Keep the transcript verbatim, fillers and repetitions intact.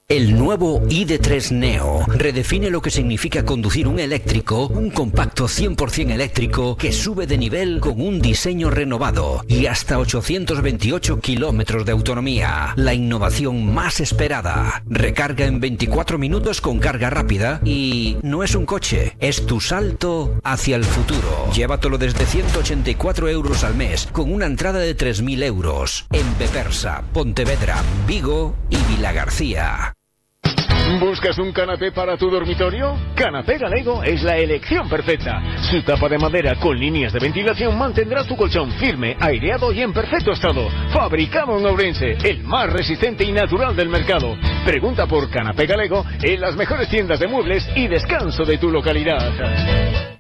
El nuevo i D tres Neo redefine lo que significa conducir un eléctrico, un compacto cien por ciento eléctrico que sube de nivel con un diseño renovado y hasta ochocientos veintiocho kilómetros de autonomía. La innovación más esperada. Recarga en veinticuatro minutos con carga rápida y no es un coche, es tu salto hacia el futuro. Llévatelo desde ciento ochenta y cuatro euros al mes con una entrada de tres mil euros en Bepersa, Pontevedra, Vigo y Vilagarcía. ¿Buscas un canapé para tu dormitorio? Canapé Galego es la elección perfecta. Su tapa de madera con líneas de ventilación mantendrá tu colchón firme, aireado y en perfecto estado. Fabricado en Ourense, el más resistente y natural del mercado. Pregunta por Canapé Galego en las mejores tiendas de muebles y descanso de tu localidad.